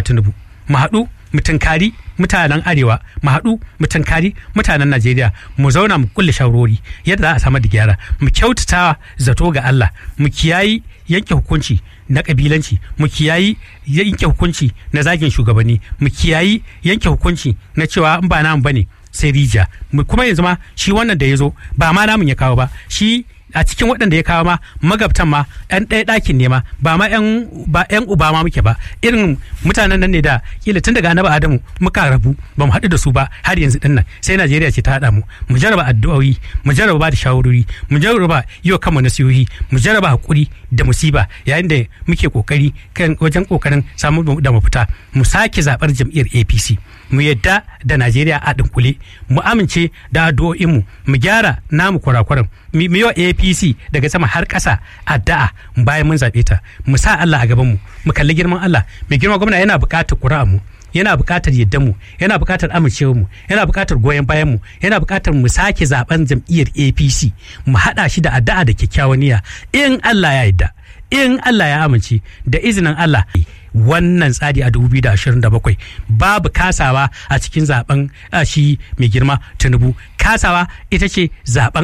Tinubu mu haɗu mu tunkari mutanen arewa mu haɗu mu tunkari mutanen Najeriya mu zauna mu kulle shawarori yadda za a samar da gyara mu kyautata zato ga Allah mu kiyayi yanke hukunci na kabilanci mu kiyayi yanke hukunci na zagin shugabanni mu kiyayi yanke hukunci na cewa in ba namu bane sai rija mu kuma yanzu ma shi wannan da ya zo ba ma namun ya kawo ba shi a cikin waɗanda ya kawo ma magabtan ma yan ɗaya ɗakin ne ma ba ma yan uba ma muke ba irin mutanen nan ne da kila tun daga annabi Adamu muka rabu ba mu haɗu da su ba har yanzu ɗin nan sai Najeriya ce ta haɗa mu mu jarraba addu'o'i mu jarraba ba da shawarori mu jarraba yi wa kanmu nasihohi mu jarraba hakuri da musiba yayin da muke kokari kan wajen kokarin samu da mafita mu sake zaɓar jam'iyyar APC mu yadda da Najeriya a dunkule mu amince da addu'o'inmu mu gyara namu kurakuran mu yi wa APC daga sama har ƙasa addu'a bayan mun zaɓe ta mu sa Allah a gaban mu kalli girman Allah mai girma gwamna yana buƙatar ƙuri'a mu yana buƙatar yadda mu yana buƙatar amincewar mu yana buƙatar goyon bayan mu yana buƙatar mu sake zaben jam'iyyar APC mu haɗa shi da addu'a da kyakkyawan niyya in Allah ya yarda in Allah ya amince da izinin Allah wannan tsari a 2027 babu kasawa a cikin zaben shi mai girma Tinubu kasawa ita ce zaben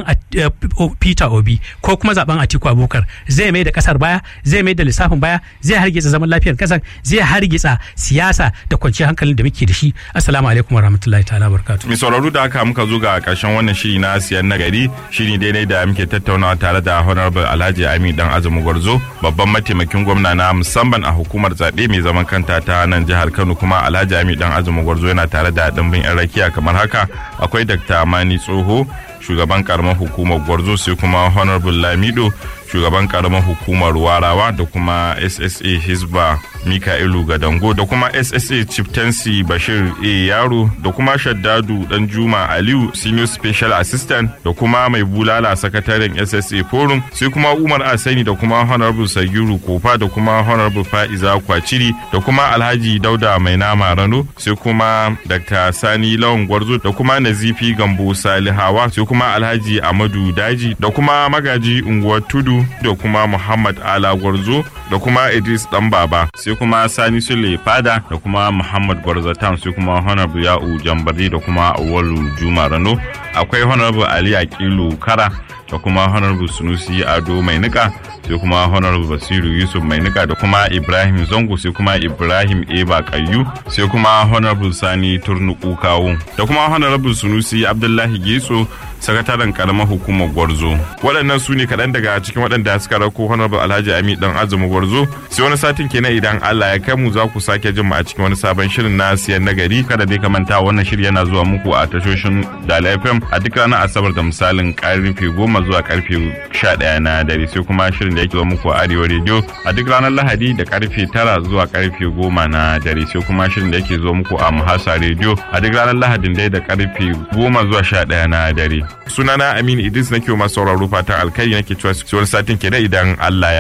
Peter Obi ko kuma zaben Atiku Abubakar zai mai da kasar baya zai mai da lissafin baya zai hargitsa zaman lafiyar kasar zai hargitsa siyasa da kwanciyar hankalin da muke da shi. Assalamu alaikum warahmatullahi ta'ala barakatuh. Mai sauraro da haka muka zo ga karshen wannan shiri na siyan nagari shiri daidai da muke tattaunawa tare da Honorable Alhaji Ami Dan Azumi Gwarzo babban mataimakin gwamna na musamman a hukumar zaɓe mai zaman kanta ta nan jihar Kano kuma Alhaji Ami Dan Azumi Gwarzo yana tare da dimbin yan rakiya kamar haka akwai Dr. Mani Tsoho shugaban karamar hukumar Gwarzo sai kuma Honorable Lamido shugaban karamar hukumar Warawa da kuma SSA Hisba Mika'ilu Gadango da kuma SSA Chieftaincy Bashir A Yaro da kuma Shaddadu Danjuma Aliyu Senior Special Assistant da kuma mai bulala sakataren SSA Forum sai kuma Umar Asani da kuma Honorable Sagiru Kofa da kuma Honorable Faiza Kwaciri da kuma Alhaji Dauda Mai Nama Rano sai kuma Dr. Sani Lawan Gwarzo da kuma Nazifi Gambo Salihawa sai kuma Alhaji Amadu Daji da kuma Magaji Unguwar Tudu da kuma Muhammad Ala Gwarzo da kuma Idris Danbaba sai kuma Sani Sule Fada da kuma Muhammad Gwarzo Tam sai kuma Honorable Ya'u Jambari da kuma Awalu Juma Rano akwai Honorable Ali Aqilu Kara da kuma Honorable Sunusi Ado Mai Nika sai kuma Honorable Basiru Yusuf Mai Nika da kuma Ibrahim Zango sai kuma Ibrahim Eba Kayyu sai kuma Honorable Sani Turnuku Kawo da kuma Honorable Sunusi Abdullahi Getso sakataren karamar hukumar Gwarzo. Waɗannan su ne kaɗan daga cikin waɗanda suka rako Honorable Alhaji Ami Dan Azumi Gwarzo. Sai wani satin kenan idan Allah ya kai mu za ku sake jin mu a cikin wani sabon shirin na siyan nagari. Kada dai ka manta wannan shiri yana zuwa muku a tashoshin Dala FM a duk ranar Asabar da misalin karfe 10 zuwa karfe 11 na dare sai kuma shirin da yake zuwa muku a Arewa Radio a duk ranar Lahadi da karfe 9 zuwa karfe 10 na dare sai kuma shirin da yake zuwa muku a Muhasa Radio a duk ranar Lahadin dai da karfe 10 zuwa 11 na dare. Sunana Aminu Idris nake masu sauraro fatan alkai nake cewa wani satin kenan idan Allah ya